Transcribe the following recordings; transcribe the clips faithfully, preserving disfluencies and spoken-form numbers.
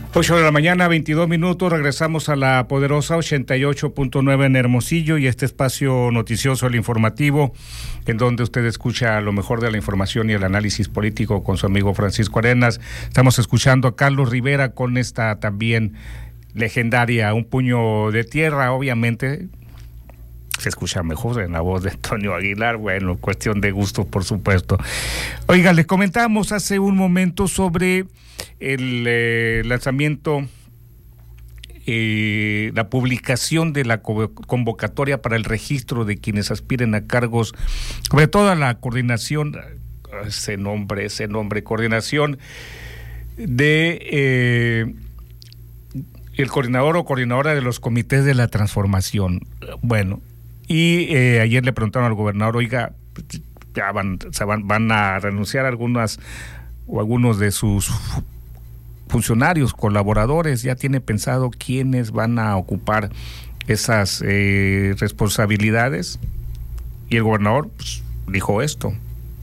ocho de la mañana, veintidós minutos, regresamos a la poderosa ochenta y ocho punto nueve en Hermosillo y este espacio noticioso, el informativo, en donde usted escucha lo mejor de la información y el análisis político con su amigo Francisco Arenas. Estamos escuchando a Carlos Rivera con esta también legendaria Un puño de tierra. Obviamente se escucha mejor en la voz de Antonio Aguilar, bueno, cuestión de gusto, por supuesto. Oiga, les comentamos hace un momento sobre el eh, lanzamiento, eh, la publicación de la convocatoria para el registro de quienes aspiren a cargos, sobre todo a la coordinación, ese nombre, ese nombre, coordinación de eh, el coordinador o coordinadora de los comités de la transformación. Bueno, y eh, ayer le preguntaron al gobernador, oiga, ya van, se van, van a renunciar algunas o algunos de sus funcionarios, colaboradores, ya tiene pensado quiénes van a ocupar esas eh, responsabilidades. Y el gobernador pues, dijo esto.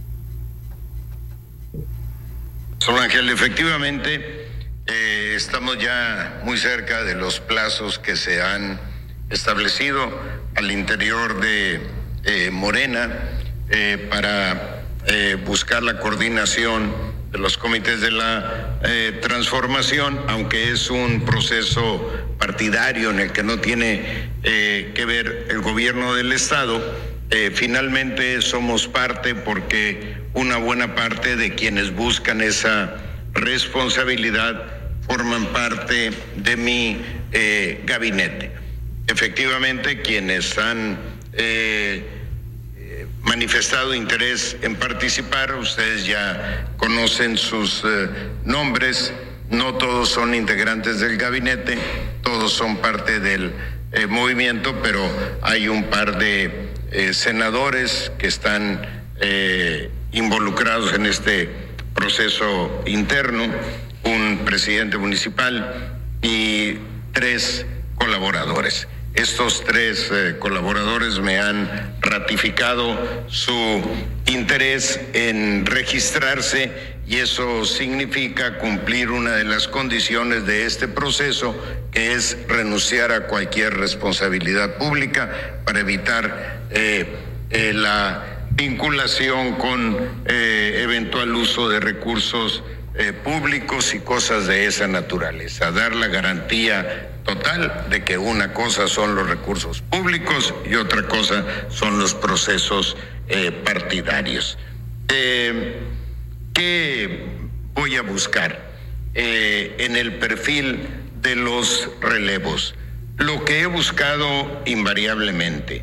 Don Ángel, efectivamente eh, estamos ya muy cerca de los plazos que se han establecido al interior de eh, Morena eh, para eh, buscar la coordinación de los comités de la eh, transformación, aunque es un proceso partidario en el que no tiene eh, que ver el gobierno del Estado. Eh, finalmente somos parte porque una buena parte de quienes buscan esa responsabilidad forman parte de mi eh, gabinete. Efectivamente, quienes han eh, manifestado interés en participar, ustedes ya conocen sus eh, nombres, no todos son integrantes del gabinete, todos son parte del eh, movimiento, pero hay un par de eh, senadores que están eh, involucrados en este proceso interno, un presidente municipal y tres colaboradores. Estos tres eh, colaboradores me han ratificado su interés en registrarse y eso significa cumplir una de las condiciones de este proceso, que es renunciar a cualquier responsabilidad pública para evitar eh, eh, la vinculación con eh, eventual uso de recursos eh, públicos y cosas de esa naturaleza, dar la garantía total de que una cosa son los recursos públicos y otra cosa son los procesos eh, partidarios. Eh, ¿Qué voy a buscar eh, en el perfil de los relevos? Lo que he buscado invariablemente.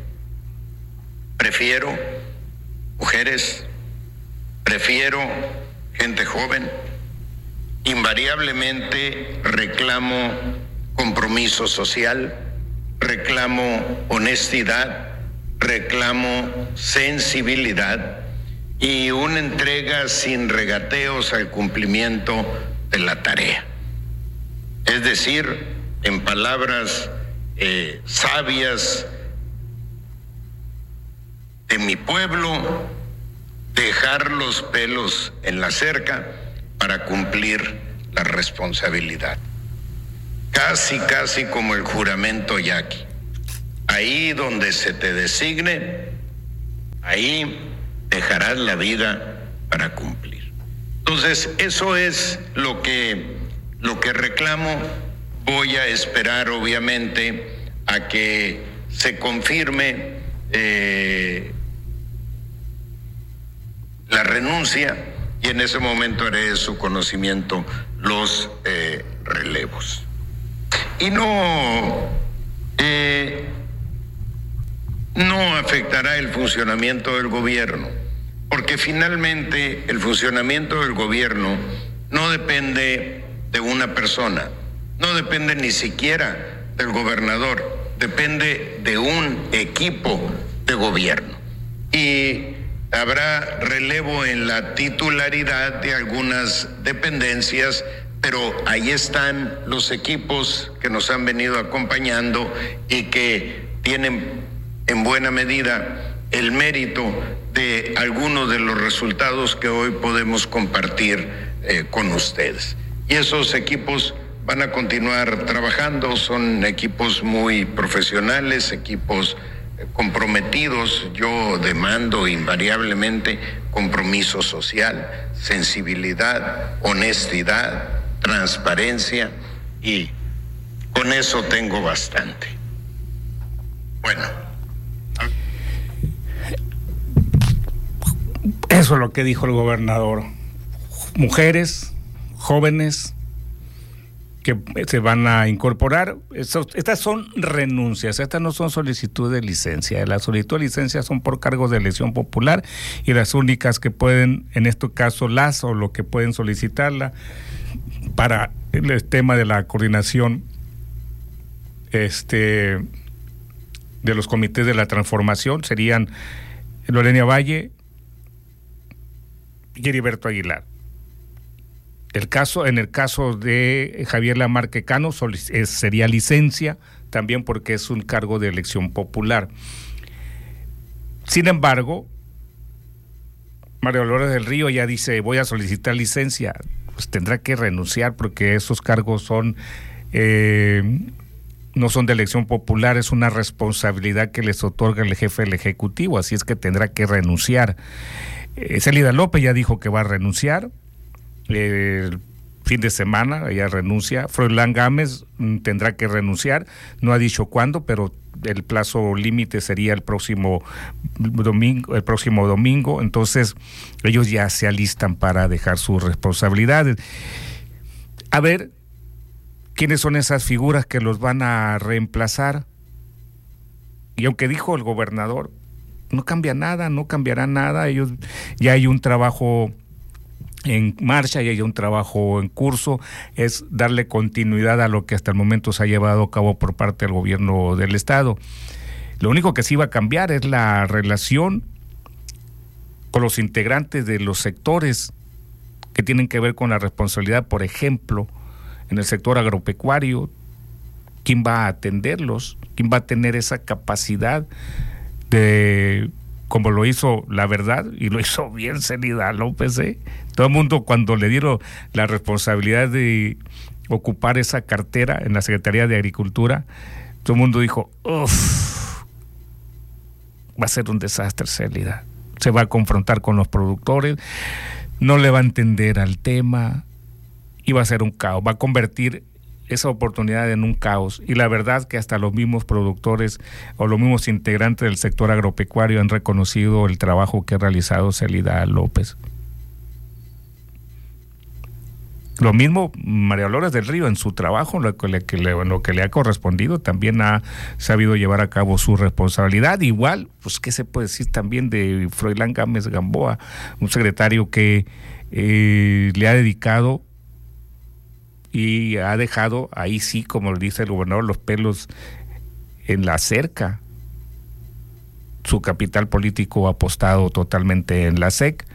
Prefiero mujeres, prefiero gente joven, invariablemente reclamo compromiso social, reclamo honestidad, reclamo sensibilidad y una entrega sin regateos al cumplimiento de la tarea. Es decir, en palabras eh, sabias de mi pueblo, dejar los pelos en la cerca para cumplir la responsabilidad. Casi, casi como el juramento yaqui. Ahí donde se te designe, ahí dejarás la vida para cumplir. Entonces, eso es lo que, lo que reclamo. Voy a esperar, obviamente, a que se confirme eh, la renuncia y en ese momento haré de su conocimiento los eh, relevos. Y no, eh, no afectará el funcionamiento del gobierno, porque finalmente el funcionamiento del gobierno no depende de una persona, no depende ni siquiera del gobernador, depende de un equipo de gobierno. Y habrá relevo en la titularidad de algunas dependencias, pero ahí están los equipos que nos han venido acompañando y que tienen en buena medida el mérito de algunos de los resultados que hoy podemos compartir eh, con ustedes. Y esos equipos van a continuar trabajando. Son equipos muy profesionales, equipos comprometidos. Yo demando invariablemente compromiso social, sensibilidad, honestidad, transparencia, y con eso tengo bastante. Bueno. Eso es lo que dijo el gobernador. Mujeres, jóvenes que se van a incorporar. Estos, estas son renuncias, estas no son solicitudes de licencia. Las solicitudes de licencia son por cargos de elección popular, y las únicas que pueden, en este caso las o lo que pueden solicitarla para el tema de la coordinación este de los comités de la transformación serían Lorena Valle y Heriberto Aguilar. El caso, en el caso de Javier Lamarque Cano sería licencia también, porque es un cargo de elección popular. Sin embargo, María Dolores del Río ya dice: voy a solicitar licencia. Pues tendrá que renunciar, porque esos cargos son eh, no son de elección popular, es una responsabilidad que les otorga el jefe del Ejecutivo, así es que tendrá que renunciar. Eh, Celida López ya dijo que va a renunciar. El fin de semana ella renuncia. Froilán Gámez tendrá que renunciar, no ha dicho cuándo, pero el plazo límite sería el próximo domingo, el próximo domingo. Entonces ellos ya se alistan para dejar sus responsabilidades. A ver quiénes son esas figuras que los van a reemplazar. Y aunque dijo el gobernador, no cambia nada, no cambiará nada. Ellos ya hay un trabajo en marcha y hay un trabajo en curso, es darle continuidad a lo que hasta el momento se ha llevado a cabo por parte del gobierno del estado. Lo único que sí va a cambiar es la relación con los integrantes de los sectores que tienen que ver con la responsabilidad, por ejemplo, en el sector agropecuario. ¿Quién va a atenderlos? ¿Quién va a tener esa capacidad de, como lo hizo La Verdad, y lo hizo bien Celida López, ¿eh? Todo el mundo, cuando le dieron la responsabilidad de ocupar esa cartera en la Secretaría de Agricultura, todo el mundo dijo: uff, va a ser un desastre Celida. Se va a confrontar con los productores, no le va a entender al tema, y va a ser un caos, va a convertir esa oportunidad en un caos. Y la verdad que hasta los mismos productores o los mismos integrantes del sector agropecuario han reconocido el trabajo que ha realizado Celida López. Lo mismo María Dolores del Río, en su trabajo, lo que le, que le, lo que le ha correspondido, también ha sabido llevar a cabo su responsabilidad. Igual, pues, ¿qué se puede decir también de Froilán Gámez Gamboa, un secretario que eh, le ha dedicado y ha dejado ahí sí, como le dice el gobernador, los pelos en la cerca? Su capital político apostado totalmente en la S E C,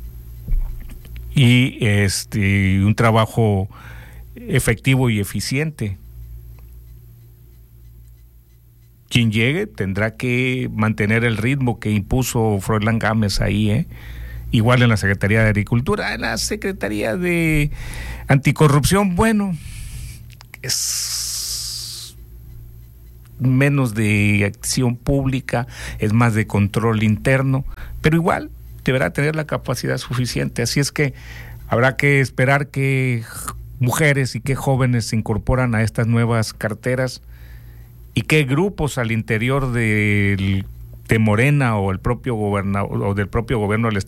y este un trabajo efectivo y eficiente. Quien llegue tendrá que mantener el ritmo que impuso Froilán Gámez ahí, ¿eh? Igual en la Secretaría de Agricultura, en la Secretaría de Anticorrupción, bueno, es menos de acción pública, es más de control interno, pero igual deberá tener la capacidad suficiente. Así es que habrá que esperar que mujeres y que jóvenes se incorporan a estas nuevas carteras, y qué grupos al interior del de Morena o el propio gobernador o del propio gobierno del estado